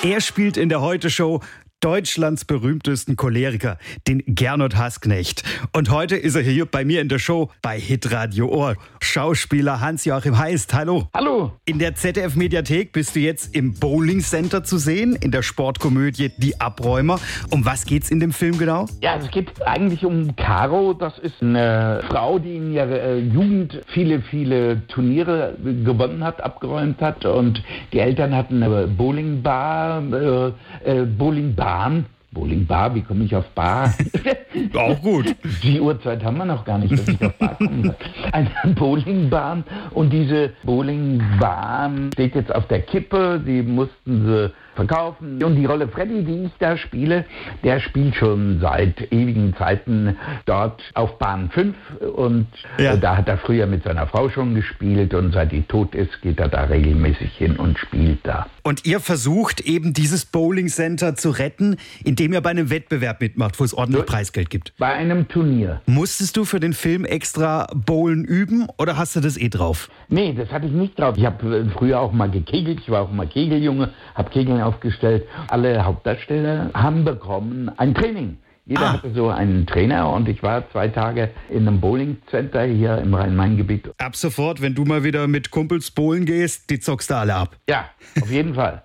Er spielt in der Heute-Show Deutschlands berühmtesten Choleriker, den Gernot Hassknecht. Und heute ist er hier bei mir in der Show bei Hitradio Ohr. Schauspieler Hans-Joachim Heist, hallo. Hallo. In der ZDF-Mediathek bist du jetzt im Bowling Center zu sehen, in der Sportkomödie Die Abräumer. Um was geht's in dem Film genau? Ja, es geht eigentlich um Caro. Das ist eine Frau, die in ihrer Jugend viele Turniere gewonnen hat, abgeräumt hat. Und die Eltern hatten eine Bowlingbar, Bowlingbar, wie komme ich auf Bar? Auch gut. Die Uhrzeit haben wir noch gar nicht, dass ich auf Bar komme. Eine Bowlingbahn, und diese Bowlingbahn steht jetzt auf der Kippe, die mussten sie verkaufen. Und die Rolle Freddy, die ich da spiele, der spielt schon seit ewigen Zeiten dort auf Bahn 5 und da hat er früher mit seiner Frau schon gespielt, und seit die tot ist, geht er da regelmäßig hin und spielt da. Und ihr versucht eben dieses Bowling Center zu retten, indem ihr bei einem Wettbewerb mitmacht, wo es ordentlich Preisgeld gibt. Bei einem Turnier. Musstest du für den Film extra Bowlen üben oder hast du das drauf? Nee, das hatte ich nicht drauf. Ich habe früher auch mal gekegelt, ich war auch mal Kegeljunge, habe Kegeln aufgestellt. Alle Hauptdarsteller haben bekommen ein Training. Jeder hatte so einen Trainer, und ich war 2 Tage in einem Bowling-Center hier im Rhein-Main-Gebiet. Ab sofort, wenn du mal wieder mit Kumpels bowlen gehst, die zockst du alle ab. Ja, auf jeden Fall.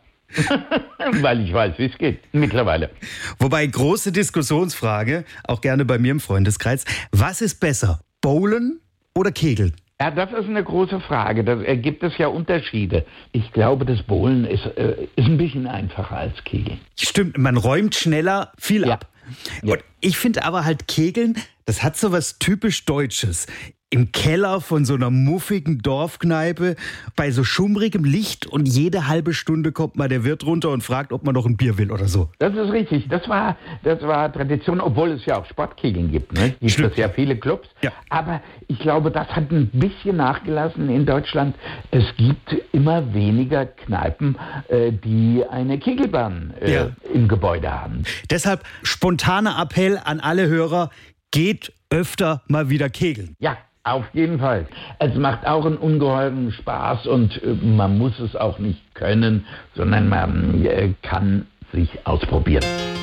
Weil ich weiß, wie es geht, mittlerweile. Wobei, große Diskussionsfrage, auch gerne bei mir im Freundeskreis, was ist besser, Bowlen oder Kegeln? Ja, das ist eine große Frage. Da gibt es ja Unterschiede. Ich glaube, das Bowlen ist ein bisschen einfacher als Kegeln. Stimmt, man räumt schneller viel ab. Ja. Und ich finde aber halt Kegeln, das hat so was typisch Deutsches. Im Keller von so einer muffigen Dorfkneipe, bei so schummrigem Licht, und jede halbe Stunde kommt mal der Wirt runter und fragt, ob man noch ein Bier will oder so. Das ist richtig. Das war Tradition, obwohl es ja auch Sportkegeln gibt. Ne? Gibt es ja viele Clubs. Ja. Aber ich glaube, das hat ein bisschen nachgelassen in Deutschland. Es gibt immer weniger Kneipen, die eine Kegelbahn im Gebäude haben. Deshalb spontaner Appell an alle Hörer, geht öfter mal wieder kegeln. Ja. Auf jeden Fall. Es macht auch einen ungeheuren Spaß, und man muss es auch nicht können, sondern man kann sich ausprobieren.